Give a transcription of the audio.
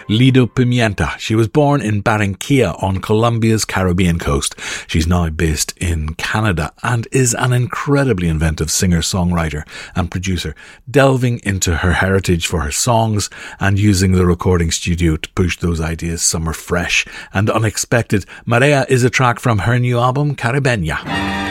Lido Pimienta. She was born in Barranquilla on Colombia's Caribbean coast. She's now based in Canada and is an incredibly inventive singer-songwriter and producer, delving into her heritage for her songs and using the recording studio to push those ideas. Some are fresh and unexpected. Marea is a track from her new album, Caribeña.